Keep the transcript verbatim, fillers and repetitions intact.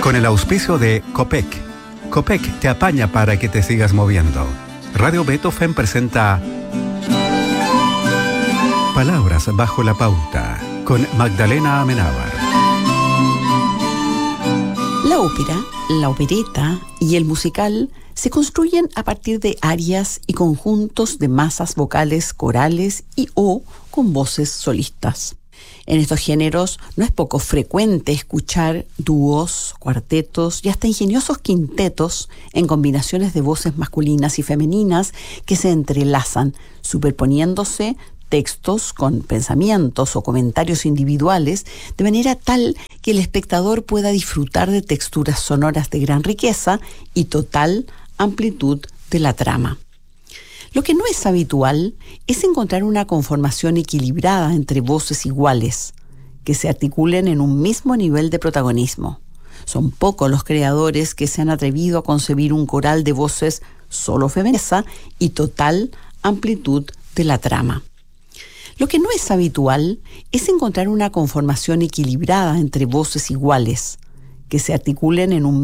Con el auspicio de Copec. Copec te apaña para que te sigas moviendo. Radio Beethoven presenta Palabras bajo la pauta con Magdalena Amenábar. La ópera, la opereta y el musical se construyen a partir de arias y conjuntos de masas vocales corales y o con voces solistas. En estos géneros no es poco frecuente escuchar dúos, cuartetos y hasta ingeniosos quintetos en combinaciones de voces masculinas y femeninas que se entrelazan, superponiéndose textos con pensamientos o comentarios individuales, de manera tal que el espectador pueda disfrutar de texturas sonoras de gran riqueza y total amplitud de la trama. Lo que no es habitual es encontrar una conformación equilibrada entre voces iguales, que se articulen en un mismo nivel de protagonismo. Son pocos los creadores que se han atrevido a concebir un coral de voces solo femeninas y total amplitud de la trama. Lo que no es habitual es encontrar una conformación equilibrada entre voces iguales, que se articulen en un